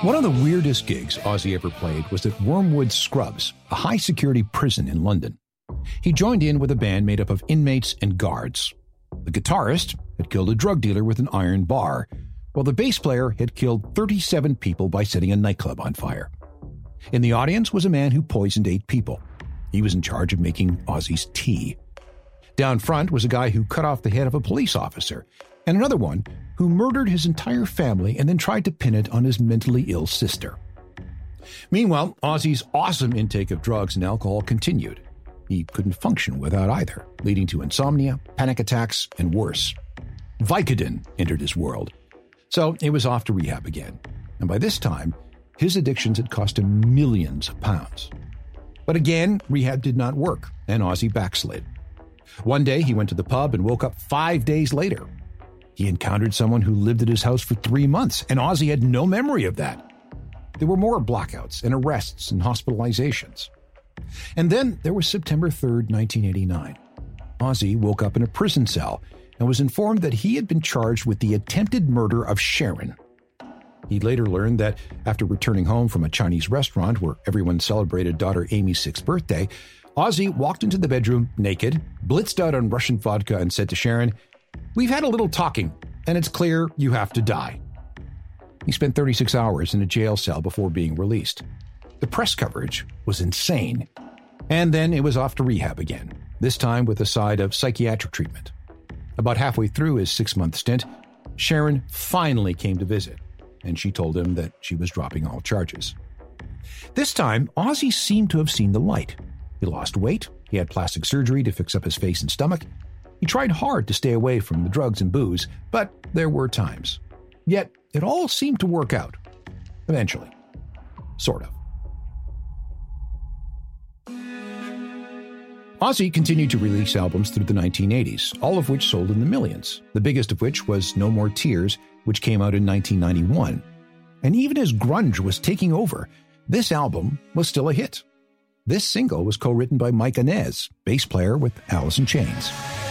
One of the weirdest gigs Ozzy ever played was at Wormwood Scrubs, a high-security prison in London. He joined in with a band made up of inmates and guards. The guitarist had killed a drug dealer with an iron bar, while the bass player had killed 37 people by setting a nightclub on fire. In the audience was a man who poisoned 8 people. He was in charge of making Ozzy's tea. Down front was a guy who cut off the head of a police officer, and another one who murdered his entire family and then tried to pin it on his mentally ill sister. Meanwhile, Ozzy's awesome intake of drugs and alcohol continued. He couldn't function without either, leading to insomnia, panic attacks, and worse. Vicodin entered his world. So he was off to rehab again. And by this time, his addictions had cost him millions of pounds. But again, rehab did not work, and Ozzy backslid. One day, he went to the pub and woke up 5 days later. He encountered someone who lived at his house for 3 months, and Ozzy had no memory of that. There were more blackouts and arrests and hospitalizations. And then there was September 3rd, 1989. Ozzy woke up in a prison cell and was informed that he had been charged with the attempted murder of Sharon. He later learned that after returning home from a Chinese restaurant where everyone celebrated daughter Amy's 6th birthday, Ozzy walked into the bedroom naked, blitzed out on Russian vodka, and said to Sharon, "We've had a little talking, and it's clear you have to die." He spent 36 hours in a jail cell before being released. The press coverage was insane. And then it was off to rehab again, this time with a side of psychiatric treatment. About halfway through his 6-month stint, Sharon finally came to visit, and she told him that she was dropping all charges. This time, Ozzy seemed to have seen the light. He lost weight, he had plastic surgery to fix up his face and stomach. He tried hard to stay away from the drugs and booze, but there were times. Yet, it all seemed to work out. Eventually. Sort of. Ozzy continued to release albums through the 1980s, all of which sold in the millions, the biggest of which was No More Tears, which came out in 1991. And even as grunge was taking over, this album was still a hit. This single was co-written by Mike Inez, bass player with Alice in Chains.